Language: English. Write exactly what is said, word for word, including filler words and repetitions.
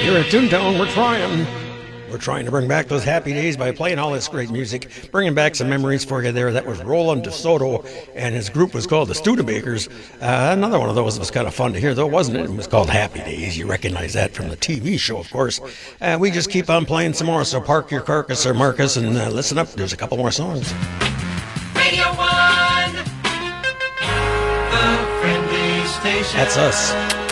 Here at Toontown, we're trying. We're trying to bring back those happy days by playing all this great music, bringing back some memories for you there. That was Roland DeSoto, and his group was called the Studebakers. Uh, another one of those was kind of fun to hear, though, wasn't it? It was called Happy Days. You recognize that from the T V show, of course. Uh, we just keep on playing some more, so park your carcass or Marcus and uh, listen up. There's a couple more songs. Radio One, the friendly station. That's us.